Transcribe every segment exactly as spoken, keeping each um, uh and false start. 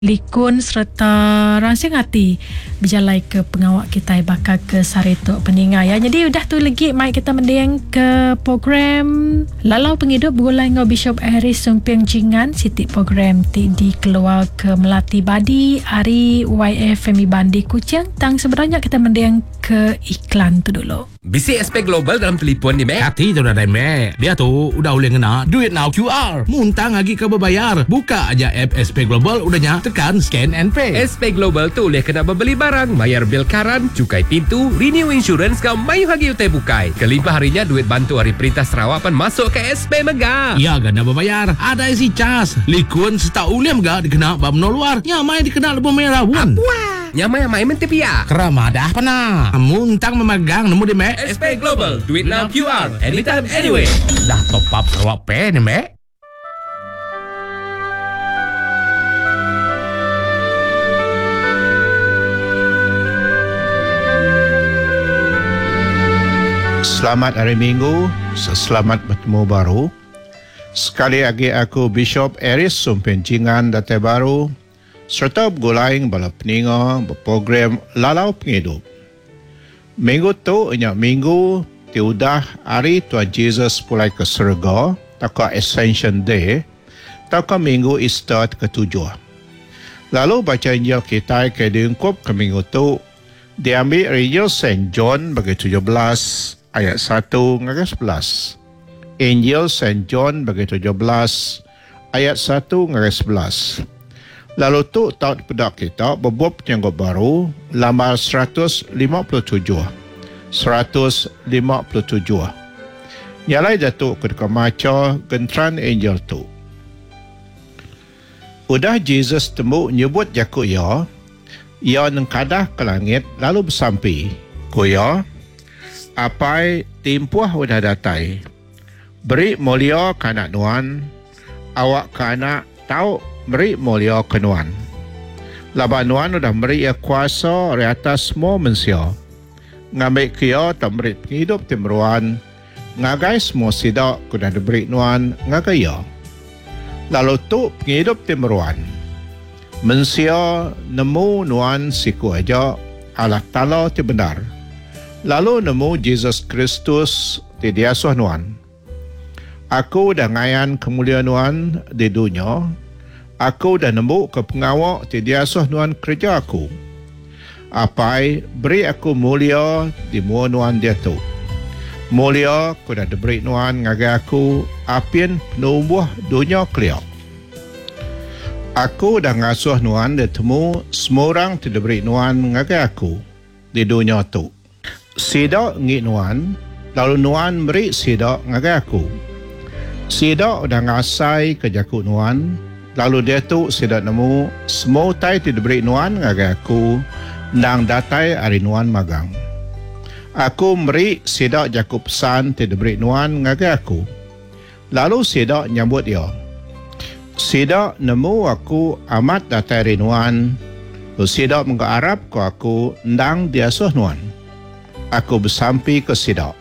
Likun serta rangsing hati berjalai ke pengawak kita bakal ke Saritok Peningai ya. Jadi udah tu lagi mai kita mendiang ke program Lalau Pengidup bergulai dengan Bishop Aris Sumpiang Jingan Siti program ti di keluar ke Melati Badi Ari Y F Femi Bandi Kuching. Tang sebenarnya kita mendiang ke iklan tu dulu. Bisi S P Global dalam telefon ni, Mek. Hati tu dah, Mek. Dia tu udah boleh ngena duit now Q R. Muntang lagi ke berbayar. Buka aja app S P Global, udahnya tekan scan and pay. S P Global tu boleh kena membeli barang, bayar bil karan, cukai pintu, renew insurance kau mayu hagi utai bukai. Kelimpah harinya duit bantu Hari Perintah Sarawak pan masuk ke S P Mega. Ya, gana berbayar. Ada isi cas. Likun seta uliam ga dikena bab no luar. Ya, mai dikena lebih merah pun. Wah, nyamai-nyamai mentepia. Kerama dah pana. Muntang memegang nemu di Mek. S P Global, duit now Q R, anytime, anyway. Dah top up Sarawak Pay ni, Mek. Selamat hari Minggu, selamat bertemu baru. Sekali lagi aku Bishop Aris Sumpiang Jingan Datai Baru serta bergulaing bala peninga berprogram Lalau Pengidup. Minggu tu inyak minggu tiudah hari Tuhan Yesus pulai ke surga, takwa Ascension Day, takwa minggu Easter ketujuh. Lalu baca Injil kita ke diungkup ke minggu tu diambil Injil Saint John bagi tujuh belas ayat satu hingga sebelas. Injil Saint John bagi tujuh belas ayat satu hingga sebelas. Lalu tu taut pedak kita berbuat penyanggut baru lamar seratus lima puluh tujuh. seratus lima puluh tujuh. Nyalai datuk ketika maca gentran Injil tu. Udah Jesus temu nyebut jakuk ya, ia nengkadah ke langit lalu bersampi. Kuya, apai timpuah udah datai. Beri mulia kanak nuan, awak kanak tahu beri mulia ke nuan. Laba nuan udah beri ia kuasa di atas semua manusia. Ngambil kia tak beri penghidup timruan, ngagai semua sidak kuda diberi nuan ngagai ia. Lalu tu penghidup timruan. Manusia nemu nuan siku aja Allah Ta'ala ti benar. Lalu nemu Jesus Kristus di diasuh nuan. Aku dah ngayan kemuliaan nuan di dunia. Aku dah nemu ke pengawak di diasuh nuan kerja aku. Apai beri aku mulia di mua nuan dia tu. Mulia aku dah diberi nuan ngagai aku apin penubuh dunia keliak. Aku dah ngasuh nuan dia temu semua orang ti diberi nuan ngagai aku di dunia tu. Sidak ngit nuan, lalu nuan beri sidak ngagai aku. Sidak dah ngasai ke jakuk nuan, lalu dia tu sidak nemu semua tai ti diberi nuan ngagai aku, nang datai hari nuan magang. Aku beri sidak jakuk pesan ti diberi nuan ngagai aku. Lalu sidak nyambut dia. Sidak nemu aku amat datai hari nuan, lalu sidak mengharap ko aku ndang diasuh nuan. Aku bersampi ke sidak.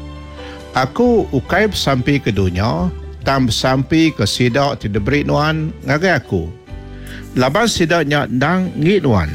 Aku ukai bersampi ke dunia, tam bersampi ke sidak ti diberi nuan ngagai aku. Laban sidaknya ndang ngit nuan.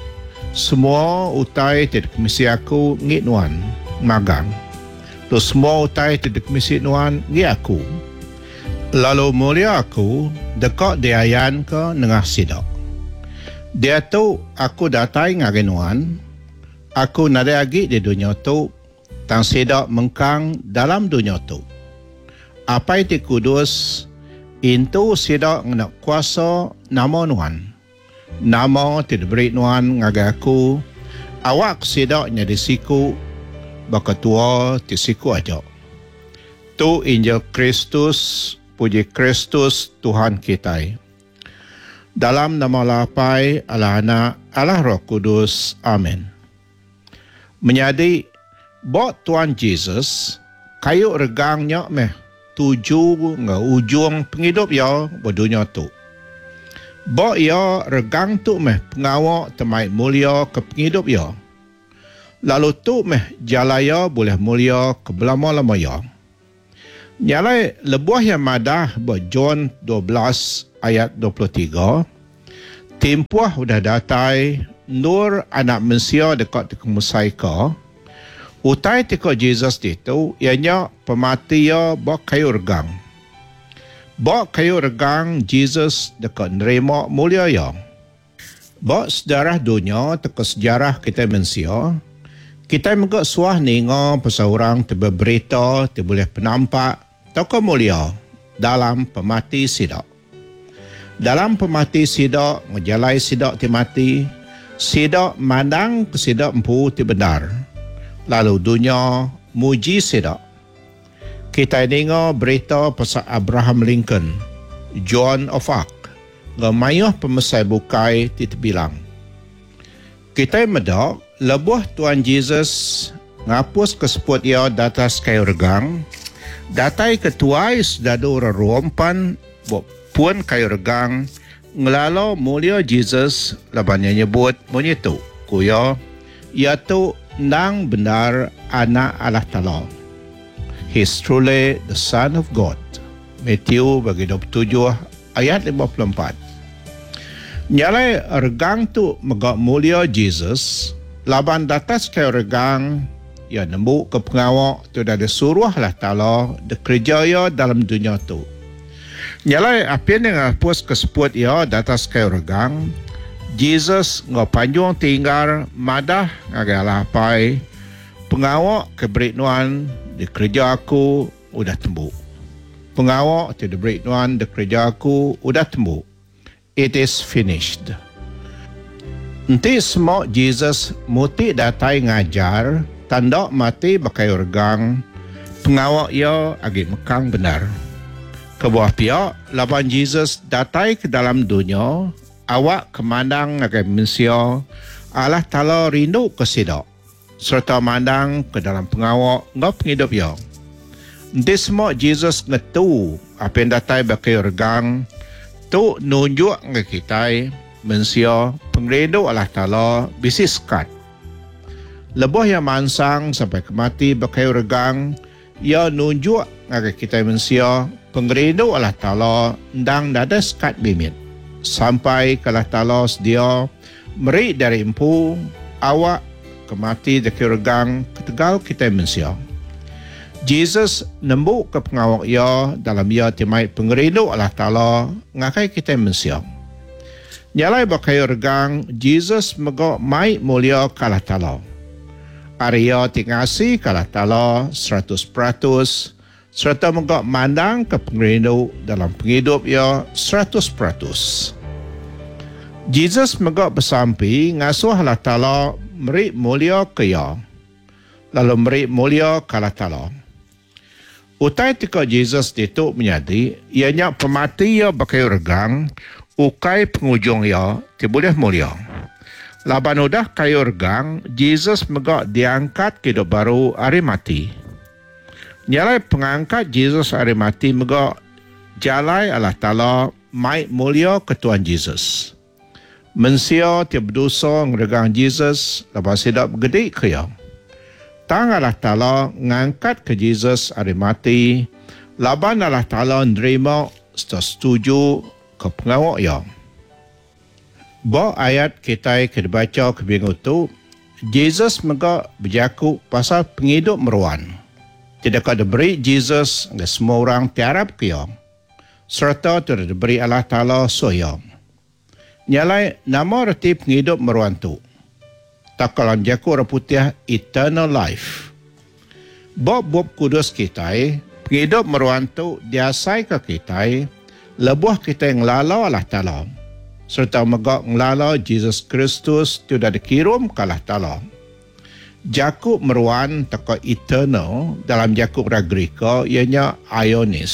Semua utai ti komisi aku ngit nuan magang. Tu semua utai ti komisi nuan ngit aku. Lalu mulia aku dekat diayan ke nengah sidak. Dia tu aku datai ngagai nuan. Aku nada lagi di dunia tu, tang sidak mengkang dalam dunia tu. Apa itu kudus, itu sidak nak kuasa nama nuan. Nama tidak beri nuan ngagai aku, awak sidaknya di siku, baka tua di siku aja. Tu Injil Kristus, puji Kristus Tuhan kita. Dalam nama lapai Allah Anak, Allah Roh Kudus. Amin. Menyadi bot Tuhan Jesus kayu regangnya meh tuju nge ujung penghidup ya berdunia tu. Bot ya regang tu meh pengawak temai mulia ke penghidup ya. Lalu tu meh jalaya boleh mulia ke belama-lama ya. Nyalai lebuah yang madah buat John dua belas ayat dua puluh tiga. Tempuh udah datai nur anak manusia dekat musai ko. Utai tiko Jesus itu ianya pematia bak kayu regang. Bak kayu regang Jesus dekat nerima mulia ya. Bak sejarah dunia teko sejarah kita manusia. Kita mengak suah ningo pasal orang terberita, terboleh penampak toko mulia dalam pemati sidak. Dalam pemati sidak, ngejalai sidak ti mati, sidak mandang ke sidak empu ti benar. Lalu dunia muji sidak. Kita dengar berita pasal Abraham Lincoln, Joan of Arc, ngamayuh pemesai bukai ti terbilang. Kita medak, lebuh Tuhan Yesus ngapus keseput ia datas kayu regang, datai ketuai sedadu rerompan pun kayu regang, ngelalo mulia Yesus labannya nyebut menyitu, kuya, ia tu nang benar anak Allah Ta'ala. He's truly the Son of God. Matthew bagi dua puluh tujuh ayat lima puluh empat. Nyalai regang tu megak mulia Jesus, laban datas kayu regang, ia nemu ke pengawak tu dah disuruh Allah Ta'ala dikerjaya dalam dunia tu. Nyalai apa yang ngapus keseput ia datas kayu regang, Jesus ngapanjung tinggal madah ngagalah pai, pengawak keberituan di kerja aku udah tembuk. Pengawak tu keberituan di kerja aku udah tembuk. It is finished. Nanti semua Jesus muti datai ngajar, tanda mati bakai regang, pengawak ia agi mekang benar. Kebuah pihak, laban Jesus datai ke dalam dunia, awak kemandang agai manusia, Allah Ta'ala rindu ke sidak, serta mandang ke dalam pengawak ngap penghidup ia. Nanti semua Jesus ngetu apa yang datai bakai regang, tu nunjuk ke kita manusia pengrindu Allah Ta'ala bisi sekat. Lebuh yang mansang sampai kemati berkayu regang, ia nunjuk ke kita manusia pengrindu Allah Ta'ala ndang dada sekat bimit. Sampai ke Allah Ta'ala sedia meri dari empu awak kemati dari regang ketegal kita manusia. Jesus nembuk ke pengawak ia dalam ia timai pengerindu Allah Ta'ala ngakai kita manusia. Nyalai berkayu regang, Jesus megak mai mulia ke Allah Ta'ala. Arya tingasi ke Allah Ta'ala seratus peratus, serta megak mandang ke pengerindu dalam penghidup ia seratus peratus. Jesus megak bersampi ngasuh Allah Ta'ala meri mulia ke ia, lalu meri mulia ke Allah Ta'ala. Utai tika Jesus itu menyadi, ianya pemati ia berkayu regang, ukai pengujung ia, dia boleh mulia. Laban udah kayu regang, Jesus megak diangkat ke hidup baru hari mati. Nyalai pengangkat Jesus hari mati megak jalai Allah Ta'ala mai mulia ke Tuhan Jesus. Mensia tiap berdosa ngeregang Jesus, lepas hidup gede ke ia. Tang Allah Ta'ala ngangkat ke Jesus hari mati, laban Allah Ta'ala nerima setuju ke pengawak ia. Bawa ayat kita kita baca ke minggu tu, Jesus megak berjaku pasal penghidup meruan. Tidak ada beri Jesus ke semua orang tiarap ke ia, serta tidak diberi Allah Ta'ala soya. Nyalai nama reti penghidup meruan tu. Tak kalam jaku orang putih eternal life. Bob-bob kudus kita, penghidup meruan tu diasai ke kita, lebuh kita yang lalau Allah Ta'ala, serta megak ngelala Jesus Kristus tu dah dikirim ke Allah Ta'ala. Jakub meruan tak eternal dalam Jakub Ragrika ianya Ionis.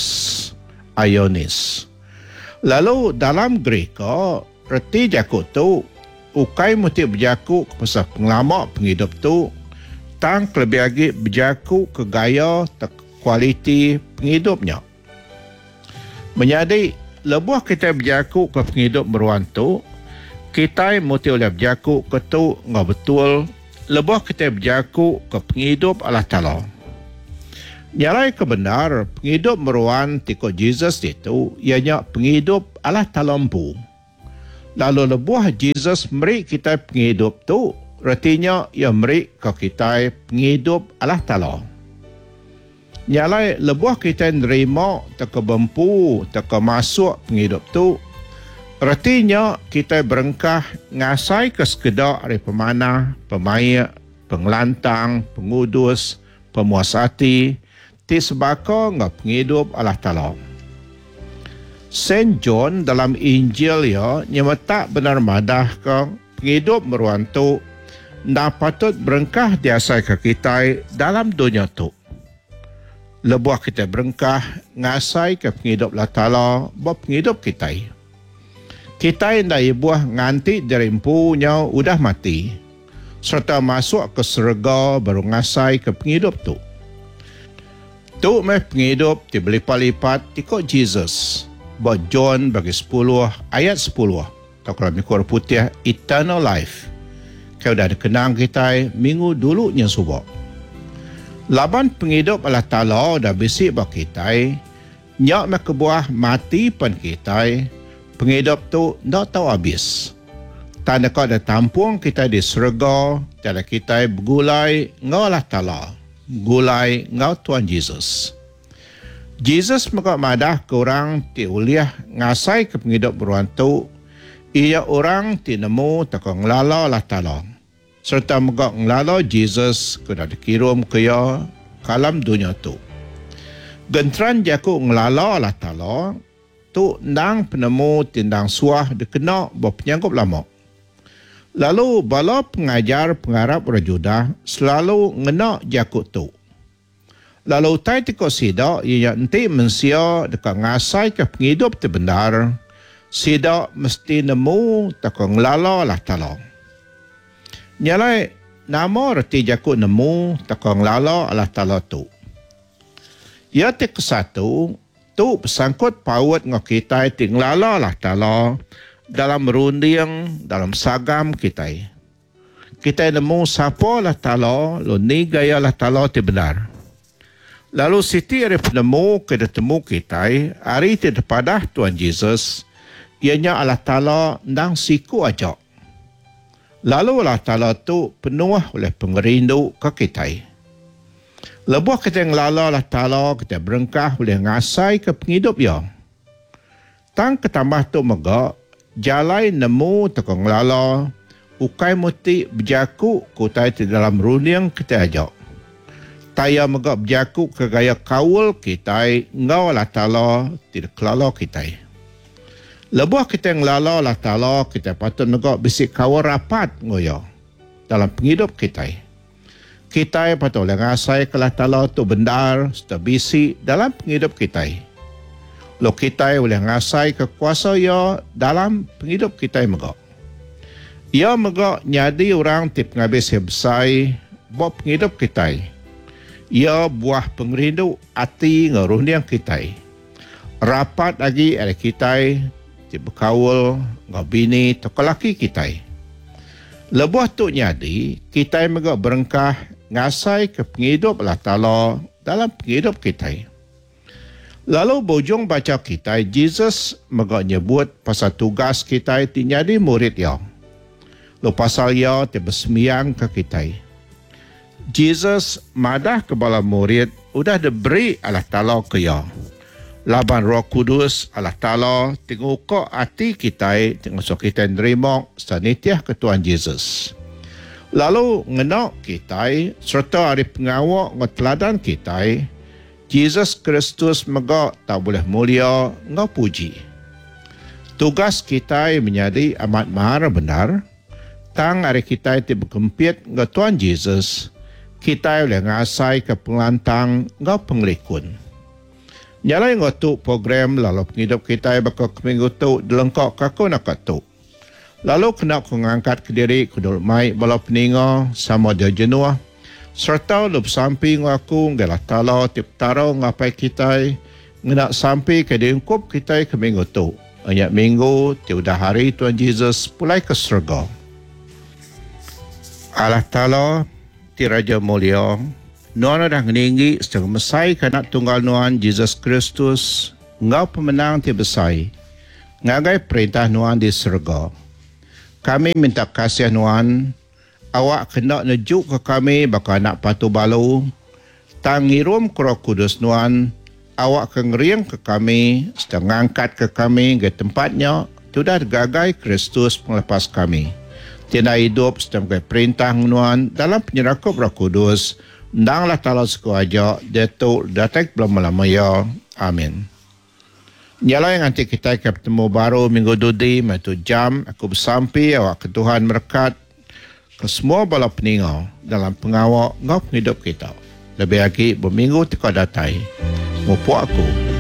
Ionis. Lalu dalam Greka, reti Jakub tu ukai muti berjaku ke pasal pengelama penghidup tu, tang lebih lagi berjaku ke gaya tak kualiti penghidupnya. Menjadi lebuh kita berjaku ke penghidup meruan tu, kita muti oleh berjaku ke tu ngah betul, lebuh kita berjaku ke penghidup Allah Ta'ala. Nyalai kebenar, penghidup meruan tiko Jesus itu, ianya penghidup Allah Ta'ala empu. Lalu lebuh Jesus meri kita penghidup tu, artinya ia meri ke kita penghidup Allah Ta'ala. Nyalai lebuh kita nerima tak bempu, tak masuk penghidup tu, artinya kita berengkah ngasai ke sekedar dari pemanah, pemain, pengelantang, pengudus, pemuasati, ti sebaka ngah penghidup Allah Ta'ala. Saint John dalam Injil ya nyata benar madah ke penghidup meruan tu na patut berengkah diasai ke kita dalam dunia tu. Lebuah kita berengkah ngasai ke penghidup Allah Ta'ala buat penghidup kita. Kita yang dah buah nganti dari empunya udah mati serta masuk ke surga baru ngasai ke penghidup tu. Tu meh penghidup dibeli lipat ikut Jesus. Buat John bagi sepuluh ayat sepuluh. Tak kalau mikor putih eternal life. Kau dah dikenang kita minggu dulunya subak. Laban penghidup Allah Ta'ala dah bisik bagi kita. Nyak mek kebuah mati pan kita. Penghidup tu tak tahu habis. Tanda kau dah tampung kita di surga. Tanda kita bergulai ngau Allah Ta'ala. Gulai ngau Tuhan Yesus. Jesus maka madah ke orang ti uliah ngasai ke penghidup beruan tu. Ia orang ti nemu tak ngelala Allah Ta'ala. Serta maka ngelala Jesus kena dikirim ke ya kalam dunia tu. Gentran jaku ngelala Allah Ta'ala tu nang penemu tindang suah dikena berpenyanggup lama. Lalu bala pengajar pengarap rajudah selalu ngena jakut tu. Lalu tai tiko sida ia nanti mensia dekat ngasai ke penghidup terbenar. Sida mesti nemu tak ngelala Allah Ta'ala. Nyalai nama reti jakut nemu tak ngelala Allah Ta'ala tu. Ia tik satu tu bersangkut paut ngok kita tinglala Allah Ta'ala dalam runding, dalam sagam kita. Kita nemu siapa Allah Ta'ala, lo ni gaya Allah Ta'ala ti benar. Lalu siti hari penemu ke temu kita, hari ti depadah Tuhan Yesus, ianya Allah Ta'ala nang siku ajak. Lalu Allah Ta'ala tu penuh oleh pengerindu ke kita. Lebuh kita ngelala Allah Ta'ala, kita berengkah boleh ngasai ke penghidup ya. Tang ketambah tu megak, jalai nemu tak ngelala, ukai muti berjaku kutai di dalam runing kita ajak. Taya megak berjaku ke gaya kawul kita, ngau Allah Ta'ala tidak kelala kita. Lebuh kita ngelala Allah Ta'ala, kita patut megak bisik kawul rapat ngoyo dalam penghidup kita. Kita patut boleh ngasai ke Allah Ta'ala tu benar, setabisi dalam penghidup kita. Lo kita boleh ngasai kekuasa ya dalam penghidup kita megak. Ia megak nyadi orang tip ngabis hebsai buat penghidup kita. Ia buah pengerindu hati ngeruhniang kita. Rapat lagi ada kita tip berkawal ngabini tokalaki kita. Lebuh tu nyadi kita megak berengkah ngasai ke penghidup Allah Ta'ala dalam penghidup kita. Lalu bujung baca kita, Jesus megak nyebut pasal tugas kita tinyadi murid ya. Lalu pasal ya tebersemiang ke kita. Jesus madah ke bala murid udah diberi Allah Ta'ala ke ya. Laban Roh Kudus Allah Ta'ala tengok kok hati kita tengok so kita nerima sanitiah ke Tuhan Jesus. Lalu ngenak kita serta hari pengawak ngeteladan kita, Jesus Kristus megak tak boleh mulia ngau puji. Tugas kita menjadi amat mahal benar. Tang hari kita itu berkempit ngau Tuhan Jesus, kita boleh ngasai ke pengelantang ngau pengelikun. Nyalai ngau tu program lalu penghidup kita bakal keminggu tu dilengkak kaku nak tu. Lalu kena aku ngangkat ke diri, aku duduk mai bala peninga sama dia jenuah. Serta lup sampai ngaku ngalah Ta'ala tip tarau ngapai kita, ngenak sampai ke diungkup kita ke minggu tu. Banyak minggu, tiada hari Tuhan Yesus pulai ke surga. Allah Ta'ala, ti Raja Mulia, Nuan dah meninggi setengah mesai kanak tunggal Nuan Yesus Kristus, ngau pemenang ti besai, ngagai perintah Nuan di surga. Kami minta kasih Nuan, awak kena nejuk ke kami bakal nak patu balu. Tangirum ke Roh Kudus Nuan, awak kengeriang ke kami, sedang angkat ke kami ke tempatnya, sudah gagai Kristus penglepas kami. Tina hidup sedang ke perintah Nuan dalam penyerahkan Roh Kudus, ndanglah talau sekuaja, detuk datek belum lama ya. Amin. Nyalah yang nanti kita akan bertemu baru minggu dudi, matu jam, aku bersampi awak ke Tuhan berkat ke semua bala peningau dalam pengawal ngau hidup kita. Lebih lagi berminggu teka datai. Mupu aku.